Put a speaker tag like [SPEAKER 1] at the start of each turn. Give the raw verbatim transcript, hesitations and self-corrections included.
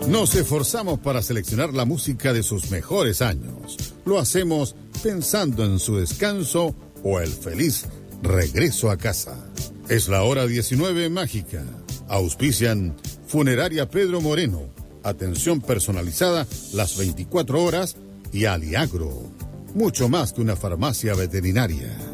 [SPEAKER 1] Nos esforzamos para seleccionar la música de sus mejores años. Lo hacemos pensando en su descanso o el feliz regreso a casa. Es la hora diecinueve mágica. Auspician Funeraria Pedro Moreno. Atención personalizada las veinticuatro horas y Aliagro. Mucho más que una farmacia veterinaria.